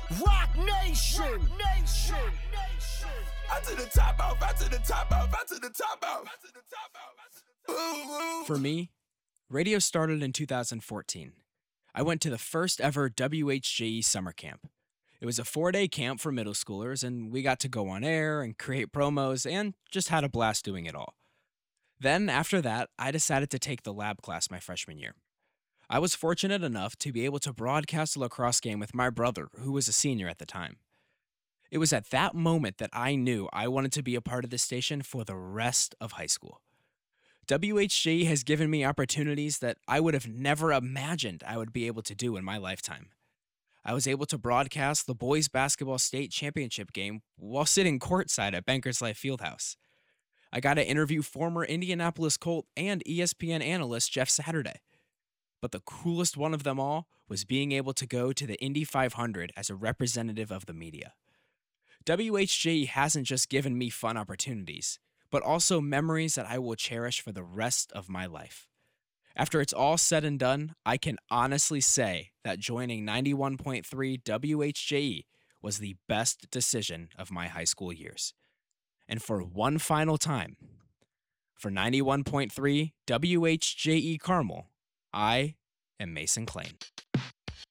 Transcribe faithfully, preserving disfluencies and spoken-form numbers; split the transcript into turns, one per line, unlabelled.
Rock Nation. Rock Nation.
I to the top out, I to the top out, I to the top out. Ooh, ooh.
For me, radio started in two thousand fourteen. I went to the first ever W H J E summer camp. It was a four-day camp for middle schoolers, and we got to go on air and create promos and just had a blast doing it all. Then, after that, I decided to take the lab class my freshman year. I was fortunate enough to be able to broadcast a lacrosse game with my brother, who was a senior at the time. It was at that moment that I knew I wanted to be a part of the station for the rest of high school. W H J E has given me opportunities that I would have never imagined I would be able to do in my lifetime. I was able to broadcast the boys basketball state championship game while sitting courtside at Bankers Life Fieldhouse. I got to interview former Indianapolis Colt and E S P N analyst Jeff Saturday. But the coolest one of them all was being able to go to the Indy five hundred as a representative of the media. W H J E hasn't just given me fun opportunities, but also memories that I will cherish for the rest of my life. After it's all said and done, I can honestly say that joining ninety-one point three W H J E was the best decision of my high school years. And for one final time, for ninety-one point three W H J E Carmel, I am Mason Klein.